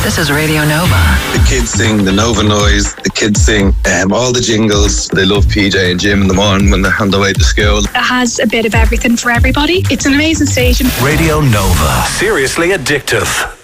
This is Radio Nova. The kids sing the Nova Noise. The kids sing all the jingles. They love PJ and Jim in the morning when they're on the way to school. It has a bit of everything for everybody. It's an amazing station. Radio Nova. Seriously addictive.